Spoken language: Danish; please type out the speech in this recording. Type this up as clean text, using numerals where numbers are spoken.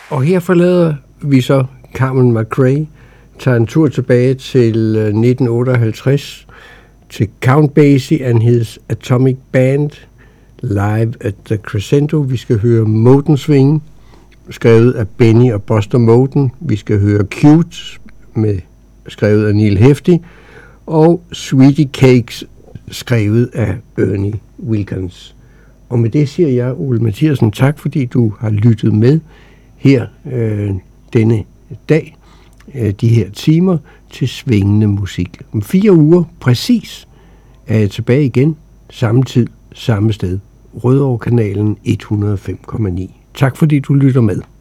Og her forlader vi så Carmen McRae, tager en tur tilbage til 1958, til Count Basie and his Atomic Band, live at the Crescendo. Vi skal høre Moten Swing, skrevet af Benny og Buster Moten. Vi skal høre Cute, skrevet af Neil Hefti, og Sweetie Cakes, skrevet af Ernie Wilkins. Og med det siger jeg, Ole Mathiasen, tak fordi du har lyttet med her denne dag, de her timer til svingende musik. Om 4 uger præcis er jeg tilbage igen, samme tid, samme sted. Rødovre-kanalen 105,9. Tak fordi du lytter med.